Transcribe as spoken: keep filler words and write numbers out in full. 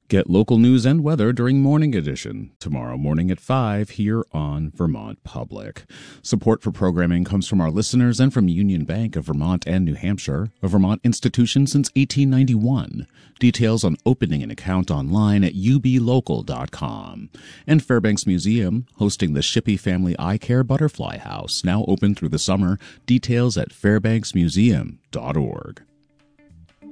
Get local news and weather during Morning Edition, tomorrow morning at five here on Vermont Public. Support for programming comes from our listeners and from Union Bank of Vermont and New Hampshire, a Vermont institution since eighteen ninety-one. Details on opening an account online at u b local dot com. And Fairbanks Museum, hosting the Shippey Family Eye Care Butterfly House, now open through the summer. Details at fairbanks museum dot org.